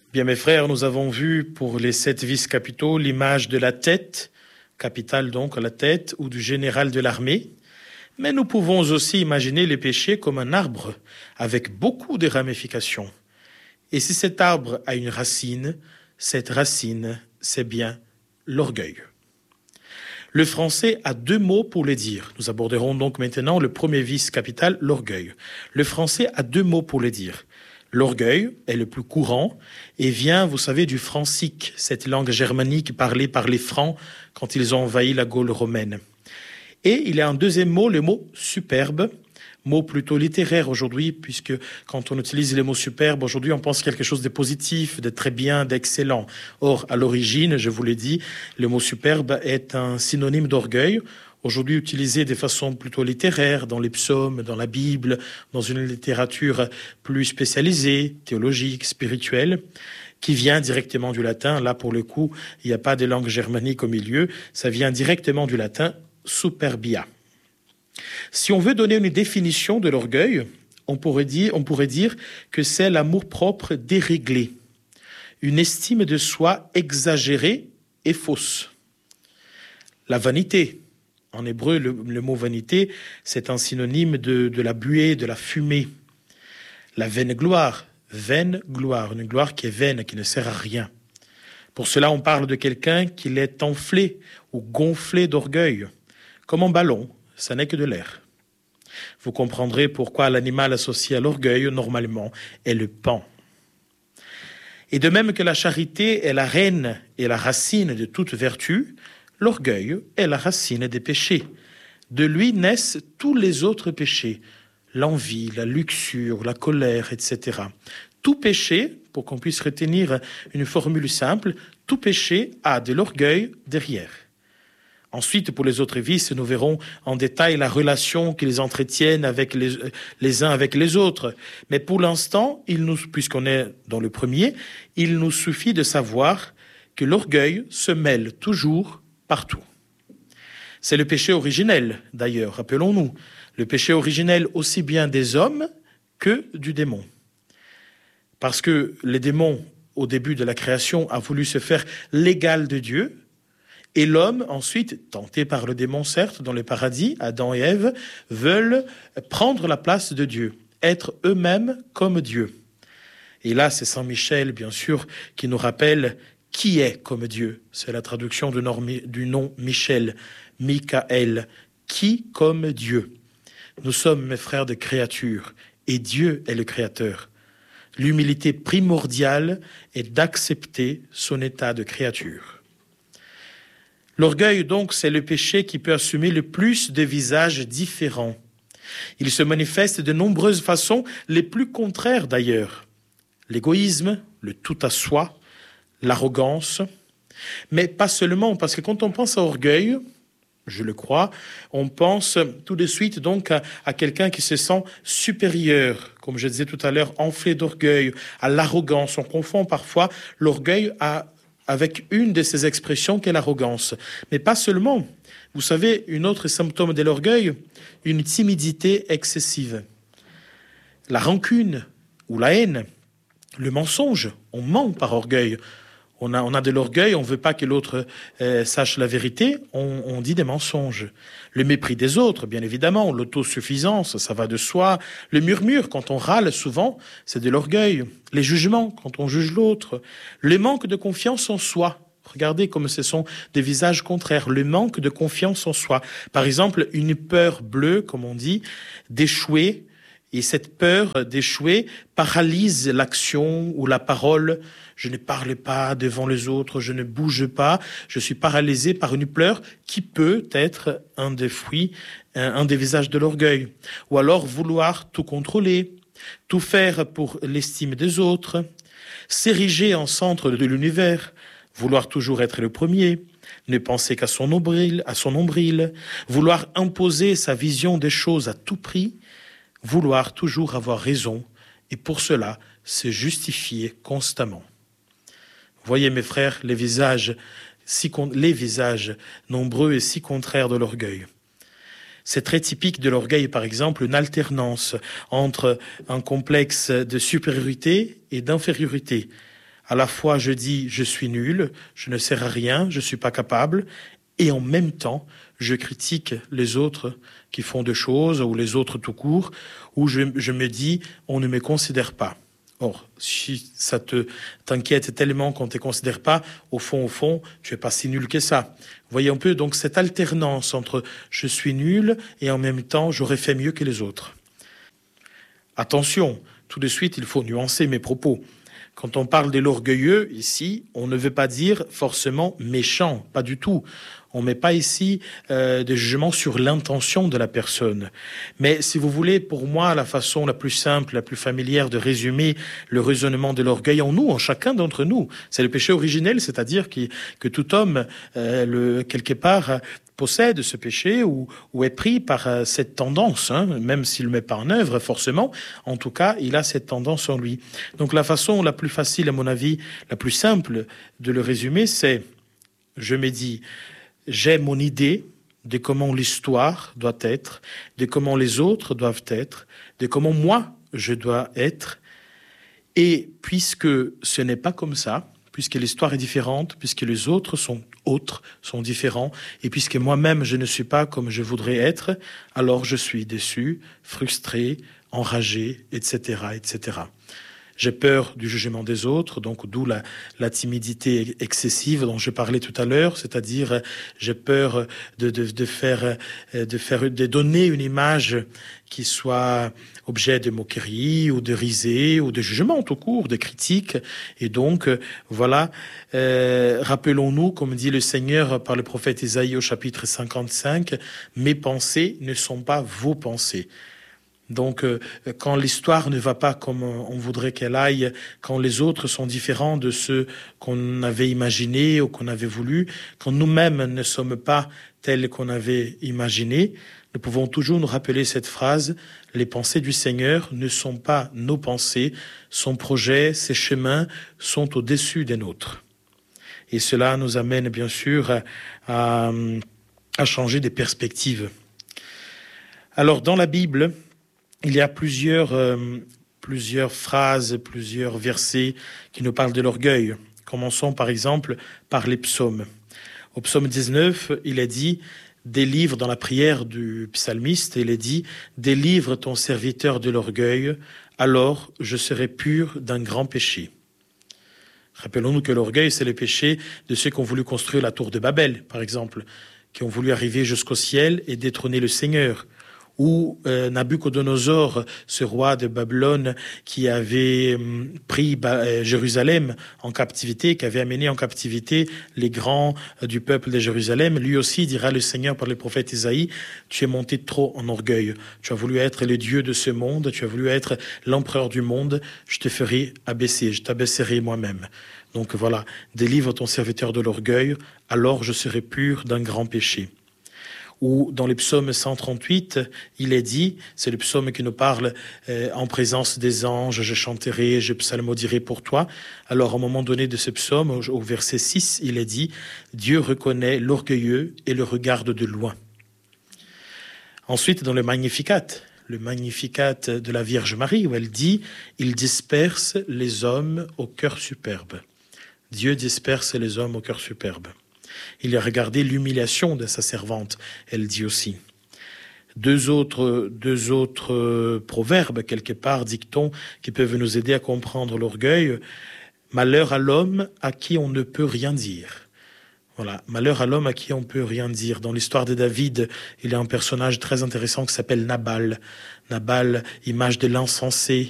Bien, mes frères, nous avons vu pour les 7 vices capitaux l'image de la tête, capitale donc la tête, ou du général de l'armée. Mais nous pouvons aussi imaginer les péchés comme un arbre avec beaucoup de ramifications. Et si cet arbre a une racine, cette racine, c'est bien l'orgueil. Le français a 2 mots pour le dire. Nous aborderons donc maintenant le premier vice capital, l'orgueil. Le français a 2 mots pour le dire. L'orgueil est le plus courant et vient, vous savez, du francique, cette langue germanique parlée par les Francs quand ils ont envahi la Gaule romaine. Et il y a un deuxième mot, le mot superbe, mot plutôt littéraire aujourd'hui, puisque quand on utilise les mots superbe, aujourd'hui on pense quelque chose de positif, de très bien, d'excellent. Or, à l'origine, je vous l'ai dit, le mot superbe est un synonyme d'orgueil, aujourd'hui utilisé de façon plutôt littéraire, dans les psaumes, dans la Bible, dans une littérature plus spécialisée, théologique, spirituelle, qui vient directement du latin. Là, pour le coup, il n'y a pas de langue germanique au milieu, ça vient directement du latin superbia. Si on veut donner une définition de l'orgueil, on pourrait dire que c'est l'amour-propre déréglé, une estime de soi exagérée et fausse. La vanité, en hébreu, le mot vanité, c'est un synonyme de la buée, de la fumée. La vaine gloire, une gloire qui est vaine, qui ne sert à rien. Pour cela, on parle de quelqu'un qui est enflé ou gonflé d'orgueil, comme un ballon, ça n'est que de l'air. Vous comprendrez pourquoi l'animal associé à l'orgueil, normalement, est le paon. Et de même que la charité est la reine et la racine de toute vertu, l'orgueil est la racine des péchés. De lui naissent tous les autres péchés, l'envie, la luxure, la colère, etc. Tout péché, pour qu'on puisse retenir une formule simple, tout péché a de l'orgueil derrière. Ensuite, pour les autres vices, nous verrons en détail la relation qu'ils entretiennent avec les uns avec les autres. Mais pour l'instant, puisqu'on est dans le premier, il nous suffit de savoir que l'orgueil se mêle toujours partout. C'est le péché originel, d'ailleurs, rappelons-nous. Le péché originel aussi bien des hommes que du démon. Parce que les démons, au début de la création, a voulu se faire l'égal de Dieu. Et l'homme, ensuite, tenté par le démon, certes, dans le paradis, Adam et Ève, veulent prendre la place de Dieu, être eux-mêmes comme Dieu. Et là, c'est Saint Michel, bien sûr, qui nous rappelle qui est comme Dieu. C'est la traduction du nom Michel, Michael, qui comme Dieu. Nous sommes, mes frères, des créatures, et Dieu est le Créateur. L'humilité primordiale est d'accepter son état de créature. L'orgueil, donc, c'est le péché qui peut assumer le plus de visages différents. Il se manifeste de nombreuses façons, les plus contraires d'ailleurs. L'égoïsme, le tout à soi, l'arrogance, mais pas seulement, parce que quand on pense à orgueil, je le crois, on pense tout de suite donc à quelqu'un qui se sent supérieur, comme je disais tout à l'heure, enflé d'orgueil, à l'arrogance. On confond parfois l'orgueil avec une de ces expressions qu'est l'arrogance. Mais pas seulement. Vous savez, un autre symptôme de l'orgueil, une timidité excessive. La rancune ou la haine, le mensonge, on ment par orgueil. On a de l'orgueil, on ne veut pas que l'autre sache la vérité, on dit des mensonges. Le mépris des autres, bien évidemment, l'autosuffisance, ça va de soi. Le murmure, quand on râle souvent, c'est de l'orgueil. Les jugements, quand on juge l'autre. Le manque de confiance en soi. Regardez comme ce sont des visages contraires. Le manque de confiance en soi. Par exemple, une peur bleue, comme on dit, d'échouer. Et cette peur d'échouer paralyse l'action ou la parole. Je ne parle pas devant les autres, je ne bouge pas. Je suis paralysé par une peur qui peut être un des fruits, un des visages de l'orgueil. Ou alors vouloir tout contrôler, tout faire pour l'estime des autres, s'ériger en centre de l'univers, vouloir toujours être le premier, ne penser qu'à son nombril, vouloir imposer sa vision des choses à tout prix, vouloir toujours avoir raison et pour cela se justifier constamment. Voyez mes frères, les visages nombreux et si contraires de l'orgueil. C'est très typique de l'orgueil, par exemple, une alternance entre un complexe de supériorité et d'infériorité. À la fois, je dis, je suis nul, je ne sers à rien, je ne suis pas capable, et en même temps, je critique les autres qui font des choses, ou les autres tout court, où je me dis, on ne me considère pas. Or, si ça t'inquiète tellement qu'on ne te considère pas, au fond, tu es pas si nul que ça. Vous voyez un peu donc cette alternance entre je suis nul et en même temps j'aurais fait mieux que les autres. Attention, tout de suite, il faut nuancer mes propos. Quand on parle de l'orgueilleux, ici, on ne veut pas dire forcément méchant, pas du tout. On ne met pas ici de jugement sur l'intention de la personne. Mais si vous voulez, pour moi, la façon la plus simple, la plus familière de résumer le raisonnement de l'orgueil en nous, en chacun d'entre nous, c'est le péché originel, c'est-à-dire que tout homme, quelque part, possède ce péché ou est pris par cette tendance, même s'il ne le met pas en œuvre forcément, en tout cas, il a cette tendance en lui. Donc la façon la plus facile, à mon avis, la plus simple de le résumer, c'est, je me dis, j'ai mon idée de comment l'histoire doit être, de comment les autres doivent être, de comment moi je dois être, et puisque ce n'est pas comme ça, puisque l'histoire est différente, puisque les autres sont différents, et puisque moi-même je ne suis pas comme je voudrais être, alors je suis déçu, frustré, enragé, etc., etc. J'ai peur du jugement des autres, donc d'où la timidité excessive dont je parlais tout à l'heure, c'est-à-dire j'ai peur de donner une image qui soit objet de moquerie ou de risée ou de jugement tout court, de critique. Et donc, voilà, rappelons-nous, comme dit le Seigneur par le prophète Isaïe au chapitre 55, « Mes pensées ne sont pas vos pensées ». Donc, quand l'histoire ne va pas comme on voudrait qu'elle aille, quand les autres sont différents de ceux qu'on avait imaginés ou qu'on avait voulu, quand nous-mêmes ne sommes pas tels qu'on avait imaginé, nous pouvons toujours nous rappeler cette phrase, « Les pensées du Seigneur ne sont pas nos pensées, son projet, ses chemins sont au-dessus des nôtres. » Et cela nous amène bien sûr à changer des perspectives. Alors, dans la Bible, il y a plusieurs phrases, plusieurs versets qui nous parlent de l'orgueil. Commençons par exemple par les psaumes. Au psaume 19, il est dit, délivre dans la prière du psalmiste, il est dit, délivre ton serviteur de l'orgueil, alors je serai pur d'un grand péché. Rappelons-nous que l'orgueil, c'est le péché de ceux qui ont voulu construire la tour de Babel, par exemple, qui ont voulu arriver jusqu'au ciel et détrôner le Seigneur. Ou Nabucodonosor, ce roi de Babylone qui avait pris Jérusalem en captivité, qui avait amené en captivité les grands du peuple de Jérusalem, lui aussi dira le Seigneur par le prophète Isaïe, tu es monté trop en orgueil, tu as voulu être le Dieu de ce monde, tu as voulu être l'empereur du monde, je te ferai abaisser, je t'abaisserai moi-même. Donc voilà, délivre ton serviteur de l'orgueil, alors je serai pur d'un grand péché. Ou dans le psaume 138, il est dit, c'est le psaume qui nous parle en présence des anges, je chanterai, je psalmodierai pour toi. Alors, au moment donné de ce psaume, au verset 6, il est dit, Dieu reconnaît l'orgueilleux et le regarde de loin. Ensuite, dans le Magnificat de la Vierge Marie, où elle dit, il disperse les hommes au cœur superbe. Dieu disperse les hommes au cœur superbe. Il a regardé l'humiliation de sa servante, elle dit aussi. Deux autres proverbes, quelque part, dictons, qui peuvent nous aider à comprendre l'orgueil. Malheur à l'homme à qui on ne peut rien dire. Voilà, malheur à l'homme à qui on ne peut rien dire. Dans l'histoire de David, il y a un personnage très intéressant qui s'appelle Nabal. Nabal, image de l'insensé,